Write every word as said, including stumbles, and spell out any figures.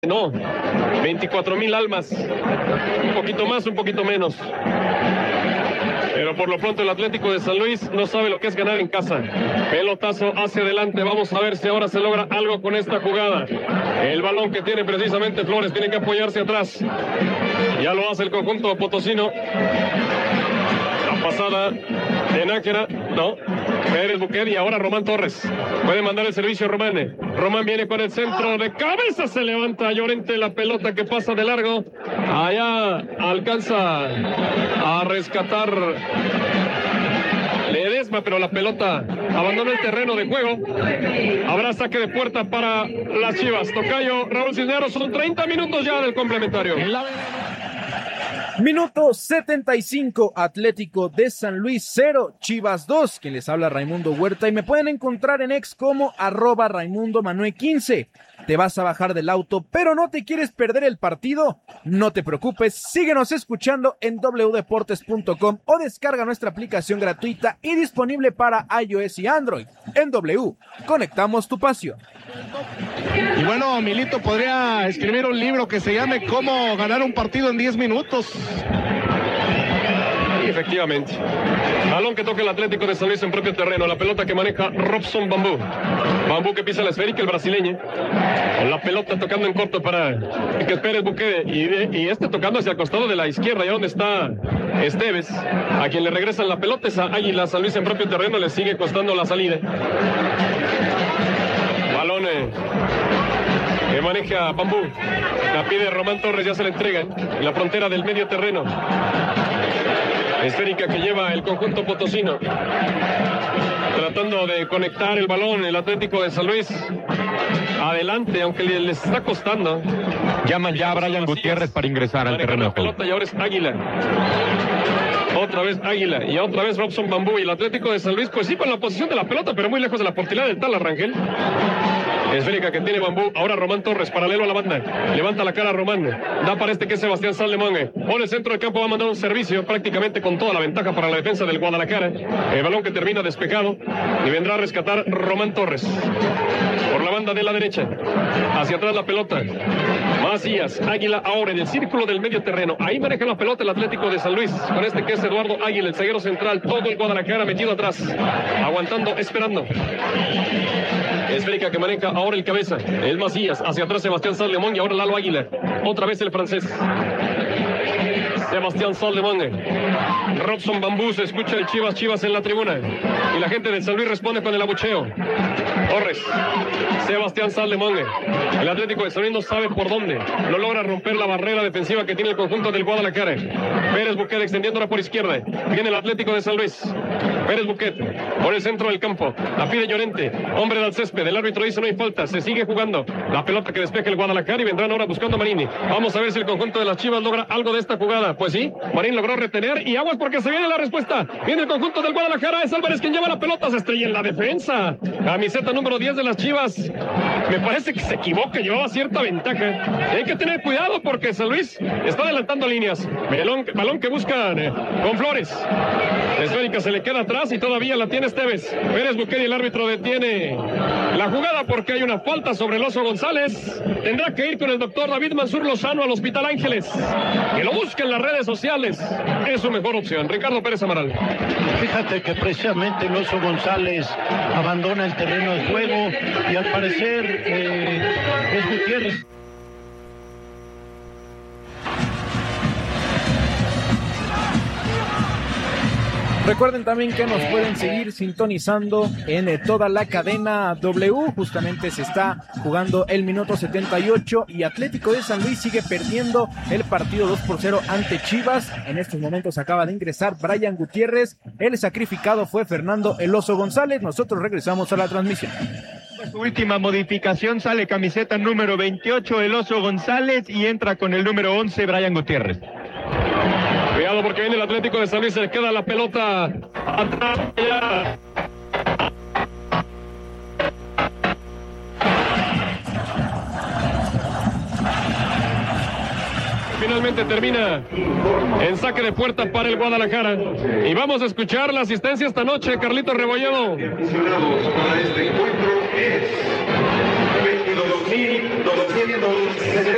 No, veinticuatro mil almas, un poquito más, un poquito menos. Pero por lo pronto el Atlético de San Luis no sabe lo que es ganar en casa. Pelotazo hacia adelante, vamos a ver si ahora se logra algo con esta jugada. El balón que tiene precisamente Flores, tiene que apoyarse atrás. Ya lo hace el conjunto potosino. La pasada de Nájera, no, Pérez Buquet y ahora Román Torres. Puede mandar el servicio Román. Román viene con el centro de cabeza, se levanta Llorente, la pelota que pasa de largo. Allá alcanza a rescatar Ledesma, pero la pelota abandona el terreno de juego. Habrá saque de puerta para las Chivas. Tocayo, Raúl Cisneros, son treinta minutos ya del complementario. Minuto setenta y cinco, Atlético de San Luis cero, Chivas dos. Quien les habla, Raimundo Huerta, y me pueden encontrar en ex como arroba Raimundo Manuel quince. ¿Te vas a bajar del auto pero no te quieres perder el partido? No te preocupes, síguenos escuchando en doble u deportes punto com o descarga nuestra aplicación gratuita y disponible para iOS y Android. En W, conectamos tu pasión. Y bueno, Milito podría escribir un libro que se llame Cómo ganar un partido en diez minutos. Efectivamente. Balón que toca el Atlético de San Luis en propio terreno. La pelota que maneja Robson Bambú. Bambú que pisa la esférica, el brasileño. Con la pelota tocando en corto para que Pérez Buquet. Y, de, y este tocando hacia el costado de la izquierda, ya donde está Esteves. A quien le regresan la pelota es a Águila. San Luis en propio terreno, le sigue costando la salida. Balón eh, que maneja Bambú. La pide Román Torres, ya se la entrega en la frontera del medio terreno. Esférica que lleva el conjunto potosino. Tratando de conectar el balón, el Atlético de San Luis. Adelante, aunque le, les está costando. Llaman ya a Brian Gutiérrez para ingresar al terreno de juego. Pelota y ahora es Águila. Otra vez Águila y otra vez Robson Bambú. Y el Atlético de San Luis, pues sí, con la posición de la pelota, pero muy lejos de la portería del tal Arrangel. Esférica que tiene Bambú, ahora Román Torres, paralelo a la banda, levanta la cara Román, da para este que es Sebastián Sallemón, por el centro del campo va a mandar un servicio prácticamente con toda la ventaja para la defensa del Guadalajara, el balón que termina despejado y vendrá a rescatar Román Torres, por la banda de la derecha, hacia atrás la pelota, Macías, Águila ahora en el círculo del medio terreno, ahí maneja la pelota el Atlético de San Luis, con este que es Eduardo Águila, el zaguero central, todo el Guadalajara metido atrás, aguantando, esperando. Esférica que maneja ahora el cabeza, el Macías, hacia atrás Sebastián Sallemón y ahora Lalo Águila, otra vez el francés. Sebastián Sallemón, Robson Bambú, se escucha el Chivas Chivas en la tribuna y la gente de San Luis responde con el abucheo. Torres, Sebastián Sallemón, el Atlético de San Luis no sabe por dónde, no logra romper la barrera defensiva que tiene el conjunto del Guadalajara. Pérez Buquet extendiéndola por izquierda, viene el Atlético de San Luis. Pérez Buquet por el centro del campo, la pide Llorente, hombre del césped, el árbitro dice no hay falta, se sigue jugando la pelota que despeja el Guadalajara y vendrán ahora buscando a Marini. Vamos a ver si el conjunto de las Chivas logra algo de esta jugada. Pues sí, Marín logró retener y aguas porque se viene la respuesta. Viene el conjunto del Guadalajara, es Álvarez quien lleva la pelota, se estrella en la defensa. Camiseta número diez de las Chivas. Me parece que se equivoca, llevaba cierta ventaja. Y hay que tener cuidado porque San Luis está adelantando líneas. Balón, balón que buscan eh, con Flores. La esférica se le queda atrás y todavía la tiene Esteves. Pérez Buquet y el árbitro detiene la jugada porque hay una falta sobre el Oso González. Tendrá que ir con el doctor David Mansur Lozano al Hospital Ángeles. Que lo busque en las redes sociales. Es su mejor opción. Ricardo Pérez Amaral. Fíjate que precisamente el Oso González abandona el terreno de juego y al parecer eh, es Gutiérrez. Recuerden también que nos pueden seguir sintonizando en eh, toda la cadena W. Justamente se está jugando el minuto setenta y ocho y Atlético de San Luis sigue perdiendo el partido dos por cero ante Chivas. En estos momentos acaba de ingresar Brian Gutiérrez. El sacrificado fue Fernando El Oso González. Nosotros regresamos a la transmisión. Su última modificación, sale camiseta número veintiocho El Oso González y entra con el número once Brian Gutiérrez. Cuidado porque viene el Atlético de San Luis, se le queda la pelota atrás ya. Finalmente termina en saque de puerta para el Guadalajara. Y vamos a escuchar la asistencia esta noche, Carlito Rebolledo. Para este encuentro es veintidós mil doscientos